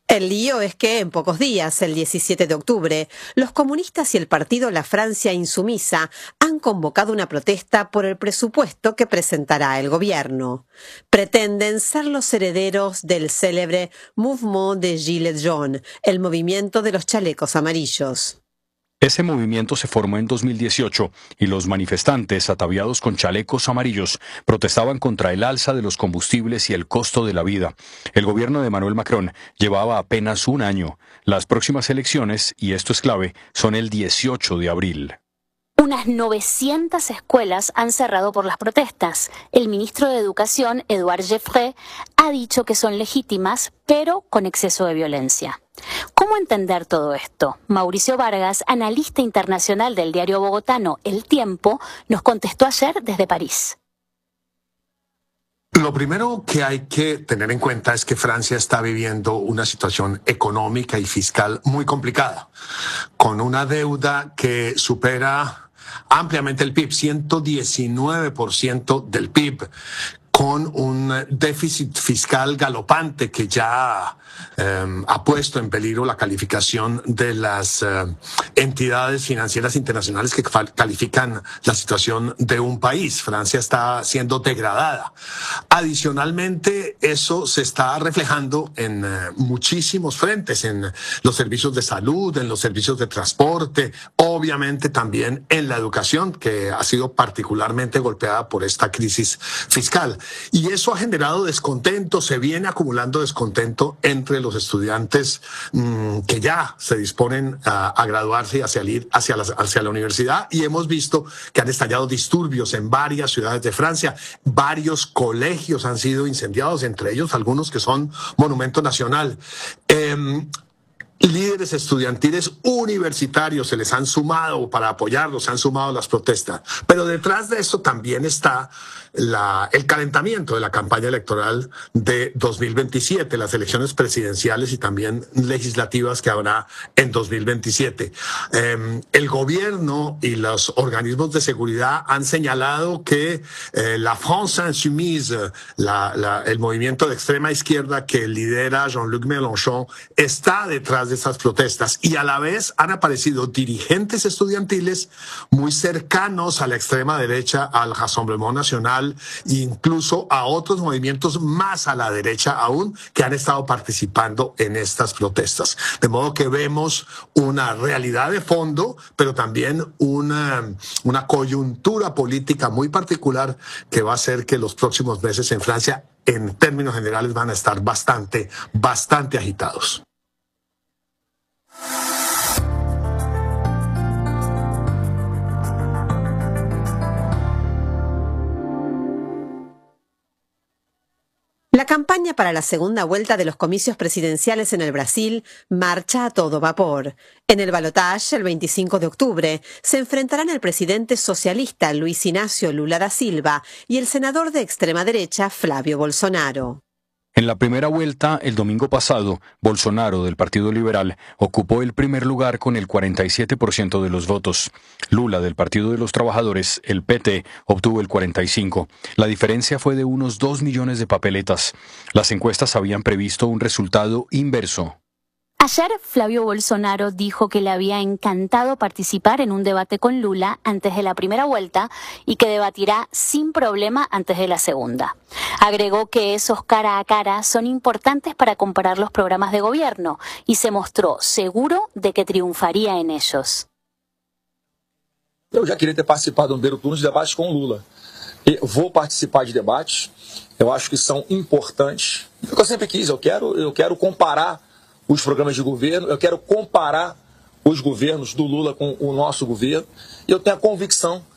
El lío es que en pocos días, el 17 de octubre, los comunistas y el partido La Francia Insumisa han convocado una protesta por el presupuesto que presentará el gobierno. Pretenden ser los herederos del célebre Mouvement des Gilets jaunes, el movimiento de los chalecos amarillos. Ese movimiento se formó en 2018 y los manifestantes, ataviados con chalecos amarillos, protestaban contra el alza de los combustibles y el costo de la vida. El gobierno de Emmanuel Macron llevaba apenas un año. Las próximas elecciones, y esto es clave, son el 18 de abril. Unas 900 escuelas han cerrado por las protestas. El ministro de Educación, Édouard Geoffroy, ha dicho que son legítimas, pero con exceso de violencia. ¿Cómo entender todo esto? Mauricio Vargas, analista internacional del diario bogotano El Tiempo, nos contestó ayer desde París. Lo primero que hay que tener en cuenta es que Francia está viviendo una situación económica y fiscal muy complicada, con una deuda que supera ampliamente el PIB, 119% del PIB, con un déficit fiscal galopante que ya ha puesto en peligro la calificación de las entidades financieras internacionales que califican la situación de un país. Francia está siendo degradada. Adicionalmente, eso se está reflejando en muchísimos frentes, en los servicios de salud, en los servicios de transporte, obviamente también en la educación, que ha sido particularmente golpeada por esta crisis fiscal. Y eso ha generado descontento, se viene acumulando descontento entre los estudiantes que ya se disponen a graduarse y a salir hacia la universidad, y hemos visto que han estallado disturbios en varias ciudades de Francia. Varios colegios han sido incendiados, entre ellos algunos que son monumento nacional. Líderes estudiantiles universitarios se les han sumado para apoyarlos, se han sumado a las protestas. Pero detrás de eso también está el calentamiento de la campaña electoral de 2027, las elecciones presidenciales y también legislativas que habrá en 2027. El gobierno y los organismos de seguridad han señalado que la France Insoumise, el movimiento de extrema izquierda que lidera Jean-Luc Mélenchon, está detrás de esas protestas, y a la vez han aparecido dirigentes estudiantiles muy cercanos a la extrema derecha, al Rassemblement National, e incluso a otros movimientos más a la derecha aún, que han estado participando en estas protestas. De modo que vemos una realidad de fondo, pero también una coyuntura política muy particular que va a hacer que los próximos meses en Francia, en términos generales, van a estar bastante agitados. La campaña para la segunda vuelta de los comicios presidenciales en el Brasil marcha a todo vapor. En el balotaje, el 25 de octubre, se enfrentarán el presidente socialista Luis Inácio Lula da Silva y el senador de extrema derecha Flávio Bolsonaro. En la primera vuelta, el domingo pasado, Bolsonaro, del Partido Liberal, ocupó el primer lugar con el 47% de los votos. Lula, del Partido de los Trabajadores, el PT, obtuvo el 45%. La diferencia fue de unos 2 millones de papeletas. Las encuestas habían previsto un resultado inverso. Ayer, Flávio Bolsonaro dijo que le había encantado participar en un debate con Lula antes de la primera vuelta y que debatirá sin problema antes de la segunda. Agregó que esos cara a cara son importantes para comparar los programas de gobierno y se mostró seguro de que triunfaría en ellos. Eu já queria ter participado no primeiro turno de debates com Lula. E vou participar de debates, eu acho que são importantes. É o que eu sempre quis, eu quero comparar os programas de governo, eu quero comparar os governos do Lula com o nosso governo, e eu tenho a convicção